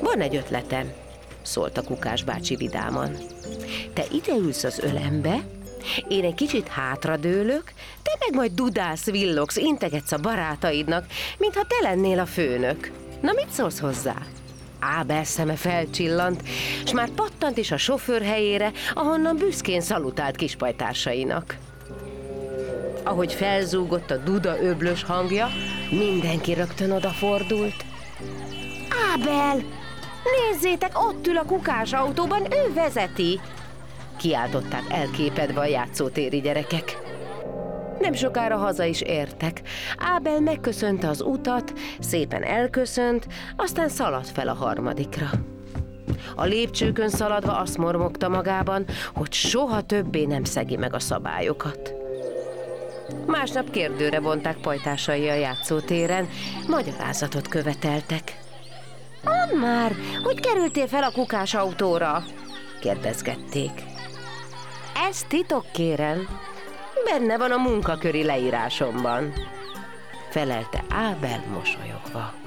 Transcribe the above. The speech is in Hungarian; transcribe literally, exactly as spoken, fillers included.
Van egy ötletem, szólt a Kukás bácsi vidáman. Te ideülsz az ölembe, én egy kicsit hátradőlök, te meg majd dudálsz, villogsz, integetsz a barátaidnak, mintha te lennél a főnök. Na, mit szólsz hozzá? Ábel szeme felcsillant, s már pattant is a sofőr helyére, ahonnan büszkén szalutált kispajtársainak. Ahogy felzúgott a duda öblös hangja, mindenki rögtön odafordult. Ábel! Nézzétek, ott ül a Kukás autóban, ő vezeti! Kiáltották elképedve a játszótéri gyerekek. Nem sokára haza is értek. Ábel megköszönte az utat, szépen elköszönt, aztán szaladt fel a harmadikra. A lépcsőkön szaladva azt mormogta magában, hogy soha többé nem szegi meg a szabályokat. Másnap kérdőre vonták pajtásai a játszótéren, magyarázatot követeltek. Mondd már, hogy kerültél fel a Kukás autóra? Kérdezgették. Ez titok, kérem. Benne van a munkaköri leírásomban, felelte Ábel mosolyogva.